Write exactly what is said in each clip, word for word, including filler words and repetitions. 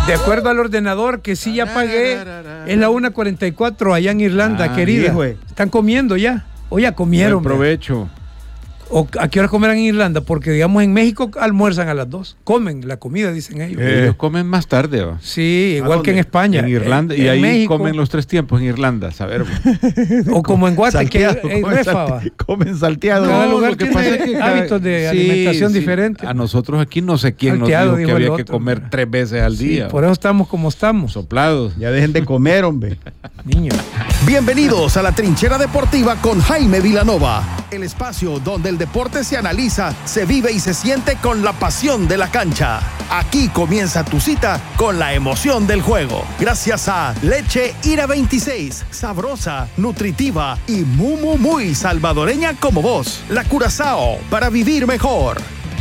De acuerdo al ordenador que sí ya pagué, es la una cuarenta y cuatro allá en Irlanda, ah, querida. Hijo. Están comiendo ya. O ya comieron. Buen provecho. ¿O a qué hora comerán en Irlanda? Porque, digamos, en México almuerzan a las dos. Comen la comida, dicen ellos. Eh, ellos comen más tarde, ¿va? Sí, igual que en España. En Irlanda. En, y en ahí México, comen los tres tiempos en Irlanda, saber. O como en Guate, que hay, hay comen, refa, salte, comen salteado. Cada No, lugar lo que tiene pasa es que cada- hábitos de sí, alimentación sí. diferentes. A nosotros aquí no sé quién Salteado, nos dijo que dijo el había que otro. comer tres veces al Sí, día. por eso estamos como estamos. Soplados. Ya dejen de comer, hombre. Niño. Bienvenidos a la Trinchera Deportiva con Jaime Vilanova, el espacio donde el deporte se analiza, se vive y se siente con la pasión de la cancha. Aquí comienza tu cita con la emoción del juego. Gracias a Leche Ira veintiséis, sabrosa, nutritiva y muy, muy, muy salvadoreña como vos. La Curazao, para vivir mejor.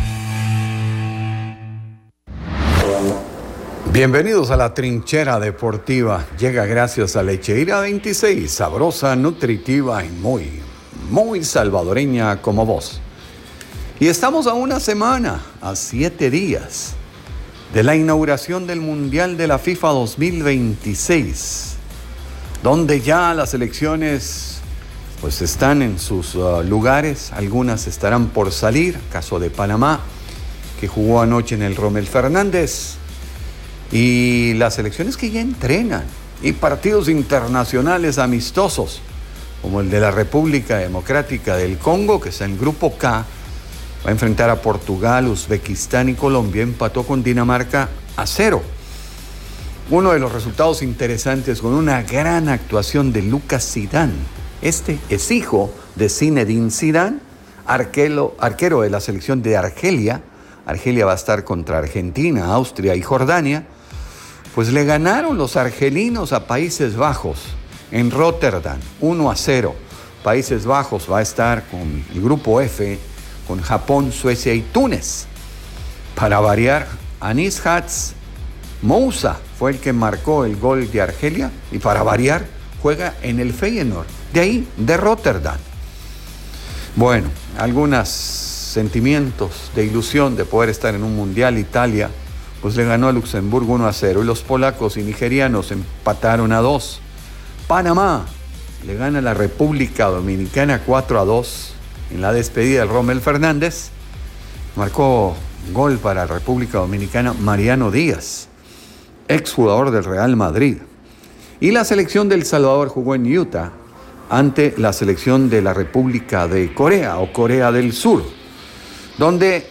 Bienvenidos a la Trinchera Deportiva. Llega gracias a Lecheira veintiséis, sabrosa, nutritiva y muy, muy salvadoreña como vos. Y estamos a una semana, a siete días, de la inauguración del Mundial de la FIFA dos mil veintiséis, donde ya las elecciones pues están en sus uh, lugares, algunas estarán por salir, caso de Panamá, que jugó anoche en el Rommel Fernández, y las selecciones que ya entrenan, y partidos internacionales amistosos, como el de la República Democrática del Congo, que está en el Grupo K, va a enfrentar a Portugal, Uzbekistán y Colombia, empató con Dinamarca a cero. Uno de los resultados interesantes con una gran actuación de Lucas Zidane. Este es hijo de Zinedine Zidane, arquero, arquero de la selección de Argelia. Argelia va a estar contra Argentina, Austria y Jordania. Pues le ganaron los argelinos a Países Bajos en Rotterdam, uno a cero. Países Bajos va a estar con el grupo F, con Japón, Suecia y Túnez. Para variar, Anis Hatz Moussa fue el que marcó el gol de Argelia y para variar juega en el Feyenoord, de ahí, de Rotterdam. Bueno, algunos sentimientos de ilusión de poder estar en un mundial. Italia pues le ganó a Luxemburgo uno a cero y los polacos y nigerianos empataron a dos. Panamá le gana a la República Dominicana cuatro a dos en la despedida del Rommel Fernández. Marcó gol para la República Dominicana Mariano Díaz, exjugador del Real Madrid. Y la selección de El Salvador jugó en Utah ante la selección de la República de Corea o Corea del Sur, donde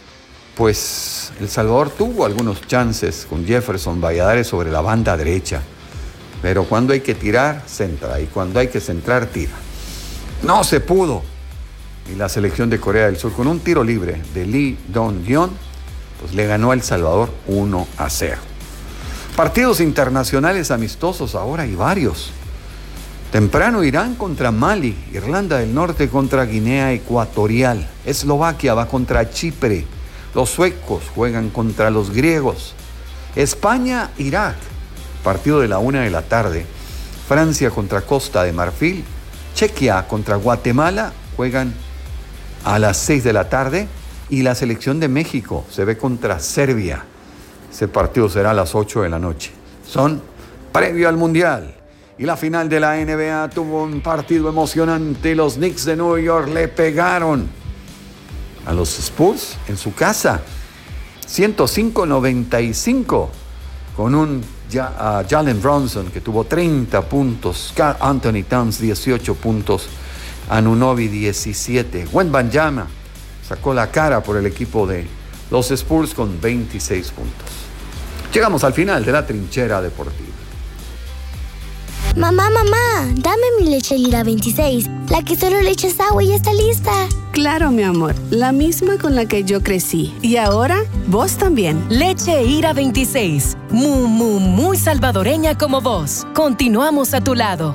pues El Salvador tuvo algunos chances con Jefferson Valladares sobre la banda derecha, pero cuando hay que tirar, centra, y cuando hay que centrar, tira. No se pudo. Y la selección de Corea del Sur, con un tiro libre de Lee Dong-yeon, pues le ganó a El Salvador uno a cero. Partidos internacionales amistosos ahora hay varios. Temprano Irán contra Mali, Irlanda del Norte contra Guinea Ecuatorial, Eslovaquia va contra Chipre, los suecos juegan contra los griegos, España, Irak, partido de la una de la tarde, Francia contra Costa de Marfil, Chequia contra Guatemala, juegan a las seis de la tarde, y la selección de México se ve contra Serbia. Ese partido será a las ocho de la noche. Son previo al Mundial. Y la final de la N B A tuvo un partido emocionante. Los Knicks de Nueva York le pegaron a los Spurs en su casa, ciento cinco a noventa y cinco, con un uh, Jalen Brunson que tuvo treinta puntos, Karl Anthony Towns dieciocho puntos, Anunoby diecisiete. Wembanyama sacó la cara por el equipo de los Spurs con veintiséis puntos. Llegamos al final de la Trinchera Deportiva. Mamá, mamá, dame mi leche Ira veintiséis, la que solo le echas agua y ya está lista. Claro, mi amor, la misma con la que yo crecí. Y ahora, vos también. Leche Ira veintiséis, muy, muy, muy salvadoreña como vos. Continuamos a tu lado.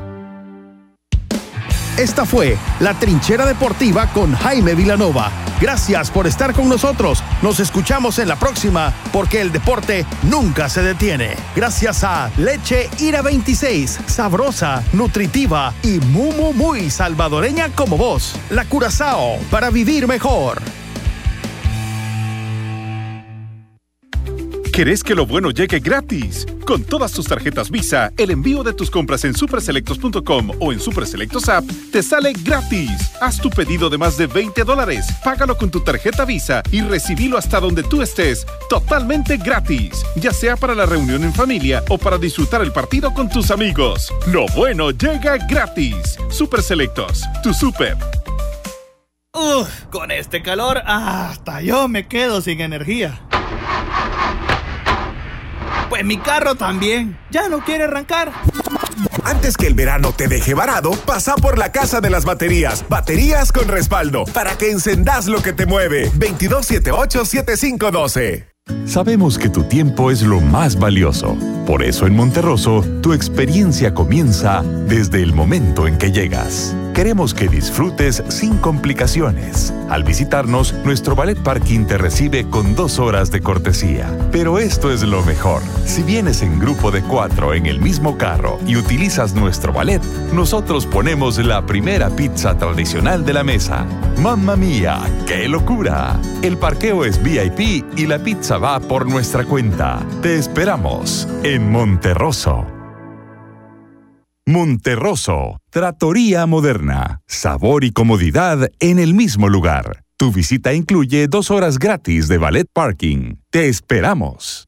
Esta fue la Trinchera Deportiva con Jaime Vilanova. Gracias por estar con nosotros. Nos escuchamos en la próxima, porque el deporte nunca se detiene. Gracias a Leche Ira veintiséis, sabrosa, nutritiva y muy, muy, muy salvadoreña como vos. La Curazao, para vivir mejor. ¿Querés que lo bueno llegue gratis? Con todas tus tarjetas Visa, el envío de tus compras en superselectos punto com o en Superselectos App te sale gratis. Haz tu pedido de más de veinte dólares, págalo con tu tarjeta Visa y recibilo hasta donde tú estés, totalmente gratis, ya sea para la reunión en familia o para disfrutar el partido con tus amigos. Lo bueno llega gratis. Superselectos, tu super. Uf, con este calor, hasta yo me quedo sin energía. Pues mi carro también, ya no quiere arrancar. Antes que el verano te deje varado, pasa por la Casa de las Baterías. Baterías con respaldo, para que encendás lo que te mueve. veintidós setenta y ocho, setenta y cinco doce. Sabemos que tu tiempo es lo más valioso. Por eso en Monterroso, tu experiencia comienza desde el momento en que llegas. Queremos que disfrutes sin complicaciones. Al visitarnos, nuestro Ballet Parking te recibe con dos horas de cortesía. Pero esto es lo mejor. Si vienes en grupo de cuatro en el mismo carro y utilizas nuestro ballet, nosotros ponemos la primera pizza tradicional de la mesa. ¡Mamma mía! ¡Qué locura! El parqueo es V I P y la pizza va por nuestra cuenta. Te esperamos en Monterroso. Monterroso, trattoría moderna, sabor y comodidad en el mismo lugar. Tu visita incluye dos horas gratis de Ballet Parking. Te esperamos.